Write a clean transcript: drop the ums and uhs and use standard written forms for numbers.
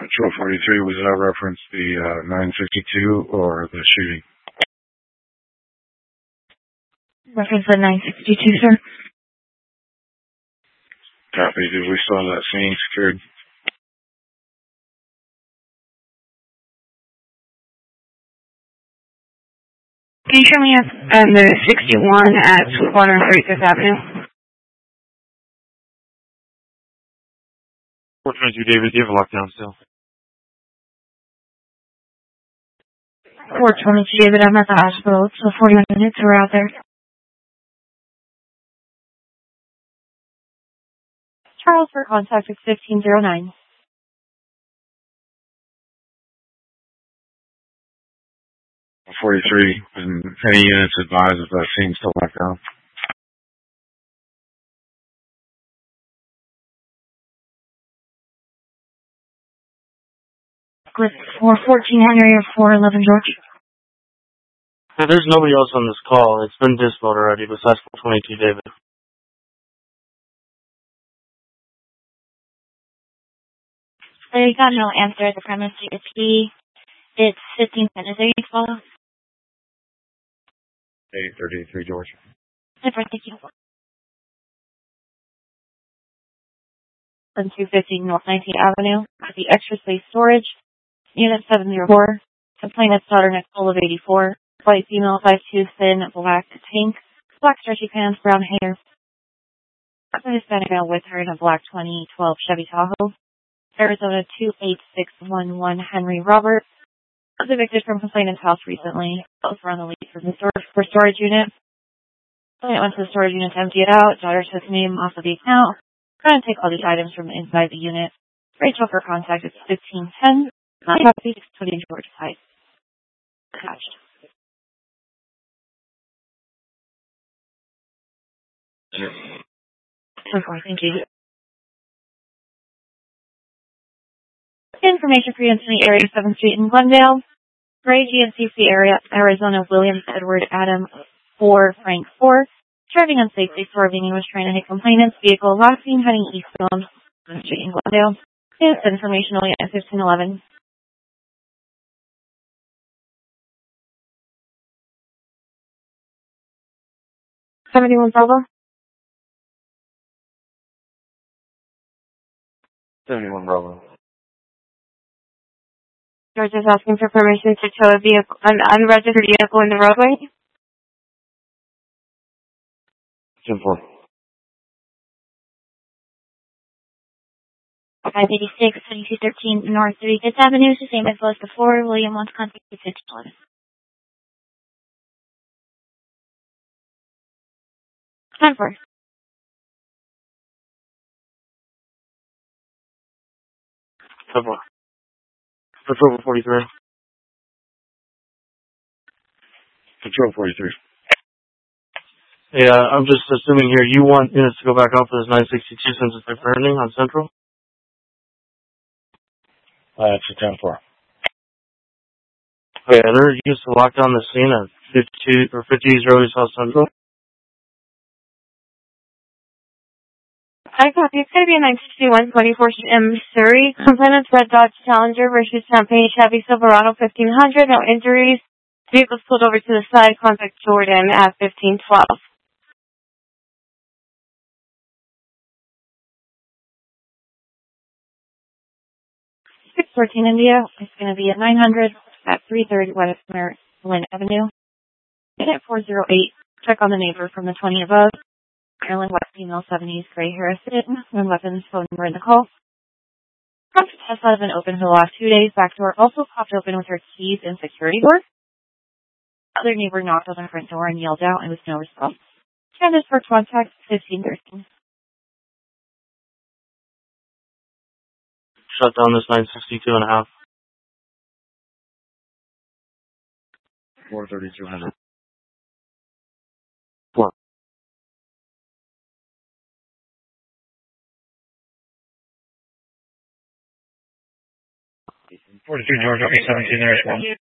Patrol 43, was that reference the 962 or the shooting? Reference the 962, sir. Copy. We saw that scene secured. Can you show me the 61 at 435th Avenue? 422 David, do you have a lockdown still? 422 David, I'm at the hospital. So 41 minutes, we're out there. Charles, for contact is 1509. Uh, 43, and any units advised if that scene's still locked down? With 414 Henry or 411 George. Yeah, there's nobody else on this call. It's been disposed already besides 422 David. I got no answer at the premise. It's 15 minutes. Are you follow? 833 George. Never, thank you. 215 North 19th Avenue, at the Extra Space Storage, Unit 704. Complainant's daughter Nicole of 84. White female, 5'2", thin, black tank, black stretchy pants, brown hair. A Hispanic male with her in a black 2012 Chevy Tahoe. Arizona 28611 Henry Robert. Was evicted from complainant's house recently. Both were on the lease for storage unit. Complainant went to the storage unit to empty it out. Daughter took name off of the account. Trying to take all these items from inside the unit. Rachel for contact is 1510. 620 George Heights. Attached. Okay, thank you. Information for you in the area 7th Street in Glendale. Gray GNCC area, Arizona, Williams Edward Adam 4 Frank 4. Driving unsafely, swerving, and was trying to hit complainant's vehicle. Last seen heading eastbound 7th Street in Glendale. It's information only at 1511. $71 Bravo. 71 Bravo. George is asking for permission to tow an unregistered vehicle in the roadway. 10-4. 586, 2213 North 35th Avenue, the same as was before. William wants contact with 611. 10-4. 10-4. Patrol 43. Patrol 43. Yeah, I'm just assuming here you want units to go back out for this 962 since it's burning on Central? It's a 10-4. Okay, and they're used to lock down the scene at 50 Israeli South Central? I copy. It's going to be a 961 24 Missouri. Complainant's Red Dodge Challenger versus Champagne Chevy Silverado 1500. No injuries. Vehicle's pulled over to the side. Contact Jordan at 1512. 614 India. It's going to be at 900 at 330 West Maryland Avenue. Unit 408. Check on the neighbor from the 20 above. Maryland West female 70s gray hair sitting. No weapons. Phone number in the call. Front test has been open for the last 2 days. Back door also popped open with her keys and security door. Other neighbor knocked on the front door and yelled out and with no response. Candace for contact 1513. Shut down this 962 and a half. 43200. 4. 42 George, okay, 17 there as well.